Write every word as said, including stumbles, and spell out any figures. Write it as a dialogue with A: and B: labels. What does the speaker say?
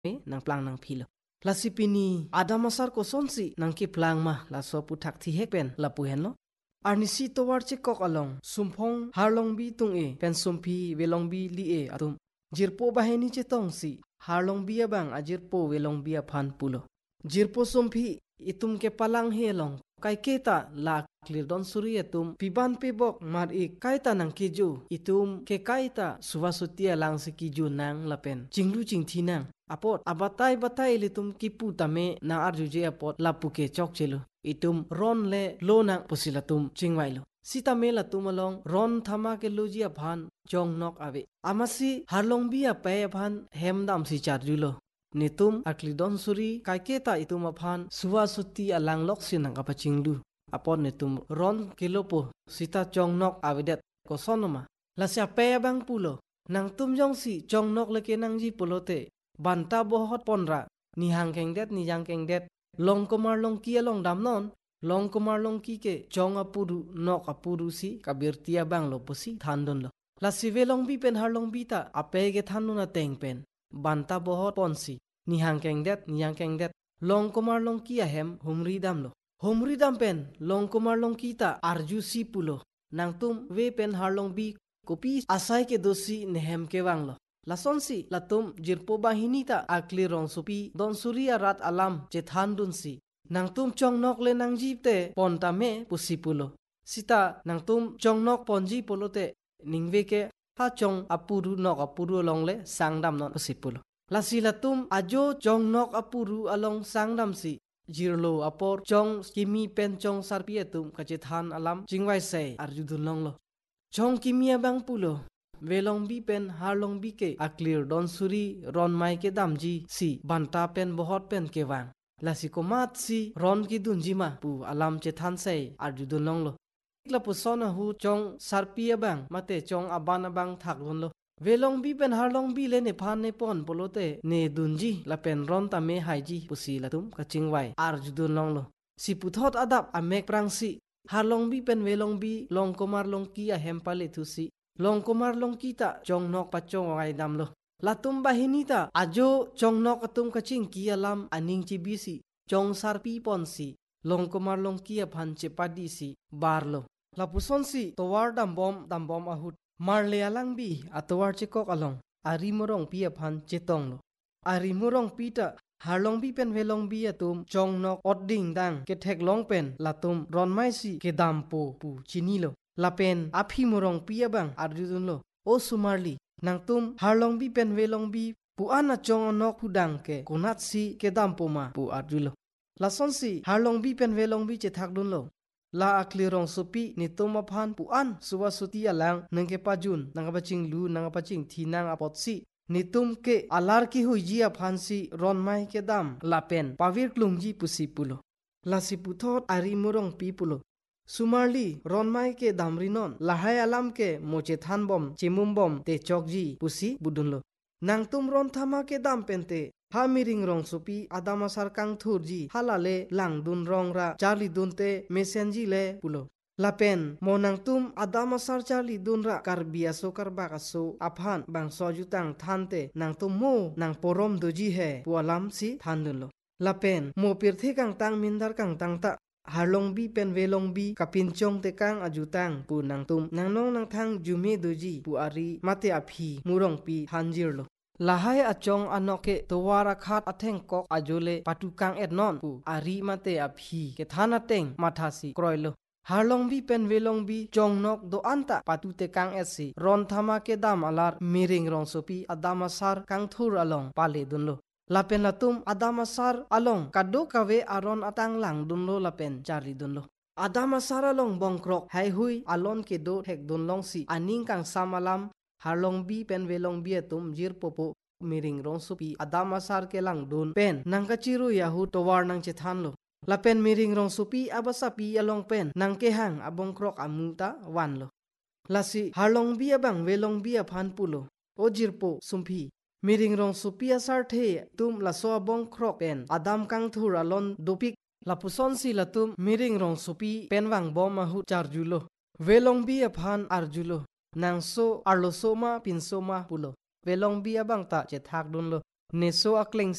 A: nang plang nang philo lasipini adamasar ko sonsi nang ki plang ma la so puthak thi hekpen la puhen lo arnisi towar che kok along sumphong harlong bi tung e pen sumpi welong bi li e atum jirpo baheni che tong si harlong bi abang ajirpo welong bi aphan pulo jirpo sumpi itum ke palang helong kai keta la clear don suri etum piban pe bok mar e kaita nang keju itum ke kaita suwasutia lang se kiju nang lapen jinglu jingthi nang apot abatai batai litum kipu tame na arjuje apot lapuke chok chelo itum ron le lona posilatum chingwailo sita mela tumalong ron thama ke loji aphan jong nok ave amasi harlong bi ape aphan hemdam si charjulo nitum aklidon suri kaiketa itum aphan suwasuti alang lok sinang kapachinglu apon nitum ron kilopo sita chong nok avedet ko sonoma lasya pe bang pulo nang tum jong si chong nok leke nang ji pulote banta bohot ponra ni hangkeng det ni jangkeng det long komar long kia long dam non long komar long ki ke chong apuru nok apuru si kabirtia bang lo posi thandon lo la sive long bi pen har long bi ta ape ge thanuna teng pen banta bohot ponsi ni hangkeng det ni jangkeng det long komar long ki ahem humri dam lo humri dam pen long komar long ki ta arju si pulo nang tum we pen har long bi kopi asai ke dosi nehem ke wang lo lason si latum jirpo bahini ta akli rong supi don suria rat alam che thandun si nang tum chong nok le nang jipte ponta me pusipulo sita nang tum chong nok ponji polote ningwe ke ha chong apuru nok apuru long le sangdam non pusipulo lasi latum ajo chong nok apuru along sangdam si jirlo apor chong kimi pen chong sarpi etum kache than alam jingwai sei arjudun long lo chong kimia bang pulo velong bi pen harlong bi ke aklir don suri ron mai ke damji si banta pen bohot pen ke wang lasi ko mat si ron ki dunji ma pu alam che than sei arjudun long lo la pu sona hu chong sarpi abang mate chong aban abang thak lon lo velong bi pen harlong bi le ne phan ne pon polote ne dunji la pen ron ta me haiji pusi la tum ka chingwai arjudun long lo si puthot adap amek prang si harlong bi pen velong bi long komar long ki a hempale thu si long komar long kita chong nok pa chong ai dam lo latum bahini ta ajo chong nok atum kaching ki alam aning chi bisi chong sarpi pon si long komar long ki a phan che padi si bar lo lapuson si towar dam bom dam bom ahut marle alang bi atowar che kok along ari morong pi a phan che tong lo ari morong pi ta harlong bi pen velong bi atum chong nok odding dang ke thek long pen latum ron mai si ke dam po pu chini lo lapen aphi morong pia bang arjun lo o sumarli nang tum harlong bi pen velong bi pu ana chong nok pudang ke konat si ke dam poma pu arjulo lason si harlong bi pen velong bi che thak dun lo la akli rong supi ni tum aphan pu an suwasuti alang nangke pajun nang paching lu nang paching thinang apot si ni tum ke alar ki huiji aphan si ron mai ke dam lapen pavir klungji pusi pulo lasi puthot ari morong pi pulo sumarli ronmai ke damrinon lahai alam ke moche than bom chimum bom te chokji pusi budunlo nang tum ron thama ke dam pente ha miring rong supi adama sarkang thurji halale lang dun rong ra charli dunte mesenji le pulo lapen monang tum adama sar charli dun ra karbia so karba kaso aphan bang sojutang thante nang tum mo nang porom doji he pualam si thandunlo lapen mo pirthe kang tang mindar kang tang ta harlong bi pen velong bi kapin chong te kang ajutang pu nang tum nang nong nang thang jume doji pu ari mate aphi murong pi hanjir lo lahai achong anoke towara khat atheng kok ajole patukang et non pu ari mate aphi ke thana teng mathasi kroilo harlong bi pen velong bi chong nok do anta patute kang esi ron thama ke dam alar miring rong sopi adama sar kang thur along pale dunlo lapen latum adama sar along kado kawe aron atang lang dunlo lapen chari dunlo adama sar along bongkrok hai hui alon ke do thek dunlong si aning kang samalam harlong bi pen velong bi atum jir popo miring rong sopi adama sar ke lang dun pen nangka chiru yahu towar nang che thanlo lapen miring rong sopi abasapi along pen nang ke hang abongkrok amuta wanlo lasi harlong bi abang velong bi aphan pulo o jirpo sumpi miring rong supia sarthe tum la so bong krok pen adam kang thur alon dopik lapuson si latum miring rong supi penwang bom ma hu charjulo velong bi aphan arjulo nang so arlo soma pinsoma pulo velong bi abang ta che thak dun lo ne so akleng